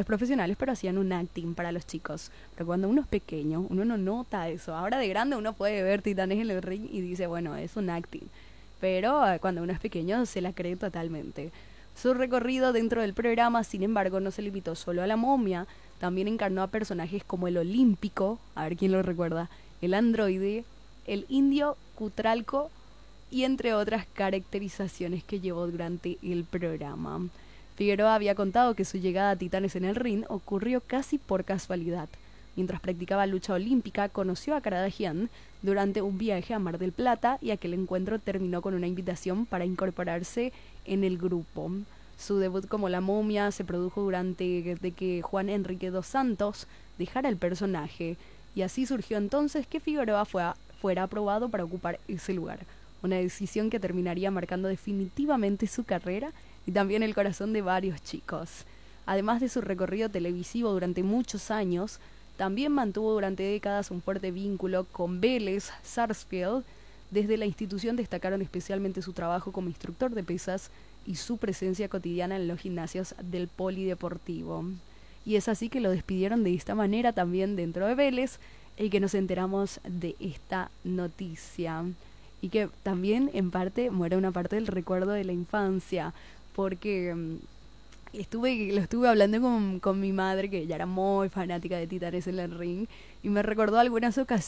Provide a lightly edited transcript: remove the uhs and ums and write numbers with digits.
profesionales, pero hacían un acting para los chicos. Pero cuando uno es pequeño, uno no nota eso. Ahora de grande uno puede ver Titanes en el ring y dice, bueno, es un acting. Pero cuando uno es pequeño se la cree totalmente. Su recorrido dentro del programa, sin embargo, no se limitó solo a la momia, también encarnó a personajes como el Olímpico, a ver quién lo recuerda, el androide, el indio Cutralco y entre otras caracterizaciones que llevó durante el programa. Figueroa había contado que su llegada a Titanes en el ring ocurrió casi por casualidad. Mientras practicaba lucha olímpica, conoció a Karadagian durante un viaje a Mar del Plata y aquel encuentro terminó con una invitación para incorporarse en el grupo. Su debut como la momia se produjo durante de que Juan Enrique dos Santos dejara el personaje, y así surgió entonces que Figueroa fuera aprobado para ocupar ese lugar, una decisión que terminaría marcando definitivamente su carrera y también el corazón de varios chicos. Además de su recorrido televisivo durante muchos años, también mantuvo durante décadas un fuerte vínculo con Vélez Sarsfield. Desde la institución destacaron especialmente su trabajo como instructor de pesas y su presencia cotidiana en los gimnasios del polideportivo. Y es así que lo despidieron de esta manera también dentro de Vélez y que nos enteramos de esta noticia. Y que también en parte muere una parte del recuerdo de la infancia, porque lo estuve hablando con mi madre, que ya era muy fanática de Titanes en el ring, y me recordó algunas ocasiones